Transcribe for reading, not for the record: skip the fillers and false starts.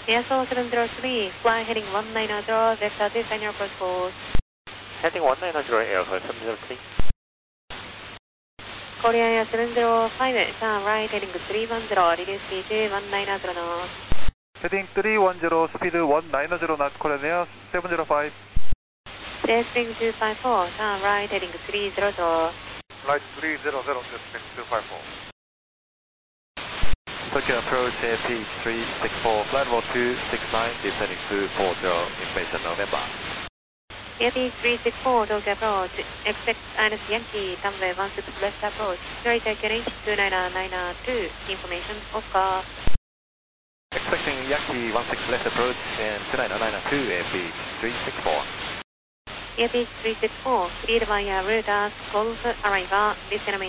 ASO 703, fly heading 190, vector design your approach course. Heading 190, aircraft 703. Korea Air 705, turn right heading 310, reduce speed 190 knots. Heading 310, speed 190 knots, Korean Air 705. Jetstream 254, turn right heading 300. Flight 300, Jetstream 254. Tokyo approach AFP 364, flight level 269, descending 240, information November. AFP 364, Tokyo approach, expect INS Yankee, runway 16 left approach, very tight range 29992, information Oscar. Expecting Yankee 16 left approach and 29992, AFP 364. AFP 364, cleared via route as Golf Arriva, descending